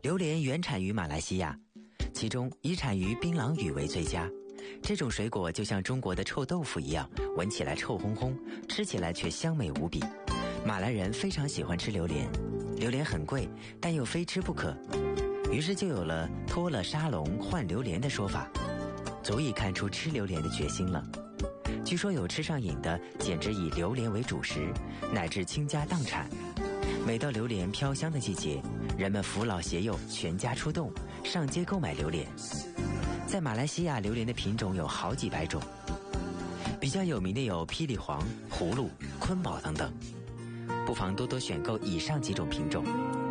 榴莲原产于马来西亚，其中以产于槟榔屿为最佳。这种水果就像中国的臭豆腐一样，闻起来臭烘烘，吃起来却香美无比。马来人非常喜欢吃榴莲，榴莲很贵，但又非吃不可，于是就有了脱了沙龙换榴莲的说法，足以看出吃榴莲的决心了。据说有吃上瘾的，简直以榴莲为主食，乃至倾家荡产。每到榴莲飘香的季节，人们扶老携幼，全家出动，上街购买榴莲。在马来西亚，榴莲的品种有好几百种，比较有名的有霹雳黄、葫芦、坤宝等等，不妨多多选购以上几种品种。